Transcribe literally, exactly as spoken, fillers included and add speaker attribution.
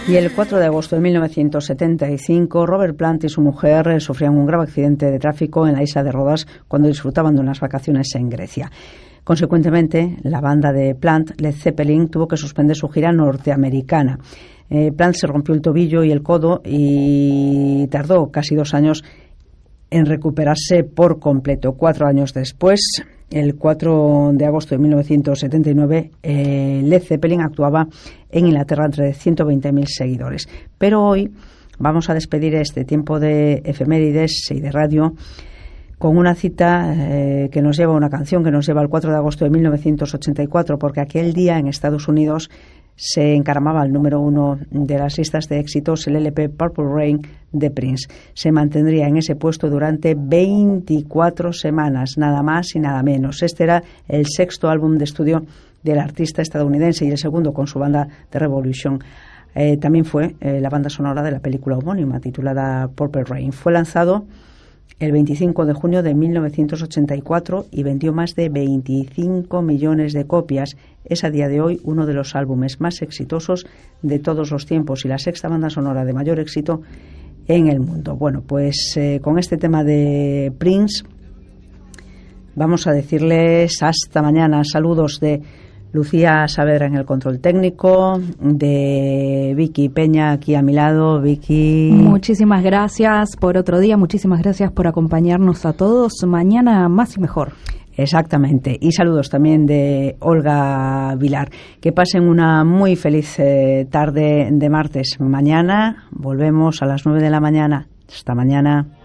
Speaker 1: Y el cuatro de agosto de mil novecientos setenta y cinco, Robert Plant y su mujer sufrían un grave accidente de tráfico en la isla de Rodas cuando disfrutaban de unas vacaciones en Grecia. Consecuentemente, la banda de Plant, Led Zeppelin, tuvo que suspender su gira norteamericana. Eh, Plant se rompió el tobillo y el codo y tardó casi dos años en recuperarse por completo. Cuatro años después, el cuatro de agosto de mil novecientos setenta y nueve, eh, Led Zeppelin actuaba en Inglaterra entre ciento veinte mil seguidores. Pero hoy vamos a despedir este tiempo de efemérides y de radio con una cita eh, que nos lleva a una canción que nos lleva al cuatro de agosto de mil novecientos ochenta y cuatro, porque aquel día en Estados Unidos se encaramaba al número uno de las listas de éxitos el L P Purple Rain de Prince. Se mantendría en ese puesto durante veinticuatro semanas, nada más y nada menos. Este era el sexto álbum de estudio del artista estadounidense y el segundo con su banda The Revolution. Eh, también fue eh, la banda sonora de la película homónima titulada Purple Rain. Fue lanzado el veinticinco de junio de mil novecientos ochenta y cuatro y vendió más de veinticinco millones de copias. Es a día de hoy uno de los álbumes más exitosos de todos los tiempos y la sexta banda sonora de mayor éxito en el mundo. Bueno, pues eh, con este tema de Prince vamos a decirles hasta mañana. Saludos de Lucía Saavedra en el control técnico, de Vicky Peña aquí a mi lado. Vicky,
Speaker 2: muchísimas gracias por otro día, muchísimas gracias por acompañarnos a todos. Mañana más y mejor.
Speaker 1: Exactamente. Y saludos también de Olga Vilar. Que pasen una muy feliz eh, tarde de martes. Mañana volvemos a las nueve de la mañana. Hasta mañana.